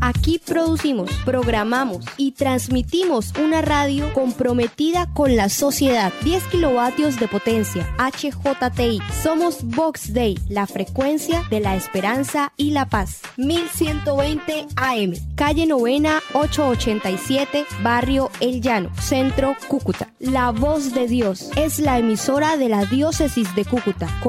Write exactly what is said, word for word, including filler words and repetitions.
Aquí producimos, programamos y transmitimos una radio comprometida con la sociedad. diez kilovatios de potencia, H J T I. Somos Vox Day, la frecuencia de la esperanza y la paz. mil ciento veinte A M, calle Novena ochocientos ochenta y siete, Barrio El Llano, Centro Cúcuta. La Voz de Dios es la emisora de la Diócesis de Cúcuta.